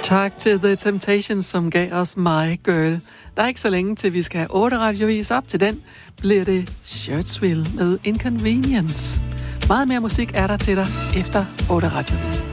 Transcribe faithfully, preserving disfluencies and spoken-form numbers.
Tak til The Temptations, som gav os My Girl. Der er ikke så længe til, vi skal have otte radiovis. Op til den bliver det Shirtsville med Inconvenience. Meget mere musik er der til dig efter otte radiovisen.